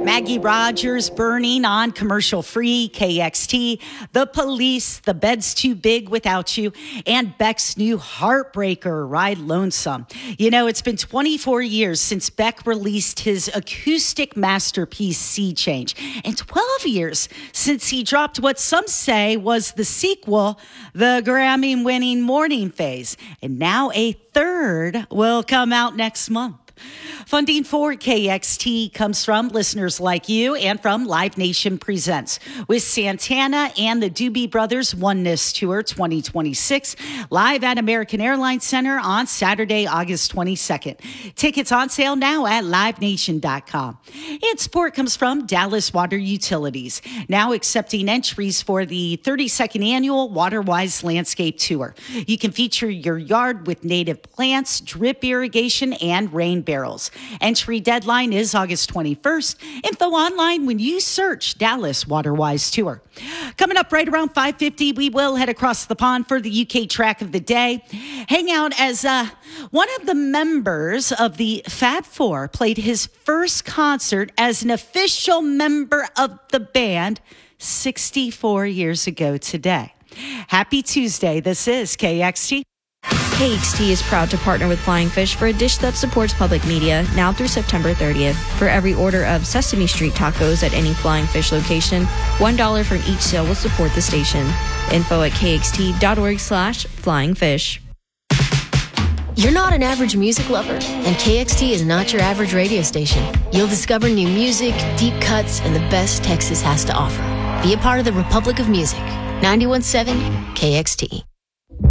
Maggie Rogers burning on commercial-free KXT, The Police, The Bed's Too Big Without You, and Beck's new heartbreaker, Ride Lonesome. You know, it's been 24 years since Beck released his acoustic masterpiece, Sea Change, and 12 years since he dropped what some say was the sequel, the Grammy-winning Morning Phase. And now a third will come out next month. Funding for KXT comes from listeners like you and from Live Nation Presents with Santana and the Doobie Brothers Oneness Tour 2026 live at American Airlines Center on Saturday, August 22nd. Tickets on sale now at livenation.com. And support comes from Dallas Water Utilities, now accepting entries for the 32nd annual WaterWise Landscape Tour. You can feature your yard with native plants, drip irrigation, and rain barrels. Entry deadline is August 21st. Info online when you search Dallas WaterWise Tour. Coming up right around 5:50, we will head across the pond for the UK track of the day. Hang out as one of the members of the Fab Four played his first concert as an official member of the band 64 years ago today. Happy Tuesday. This is KXT. KXT is proud to partner with Flying Fish for a dish that supports public media now through September 30th. For every order of Sesame Street tacos at any Flying Fish location, $1 from each sale will support the station. Info at kxt.org/flyingfish. You're not an average music lover, and KXT is not your average radio station. You'll discover new music, deep cuts, and the best Texas has to offer. Be a part of the Republic of Music. 91.7 KXT.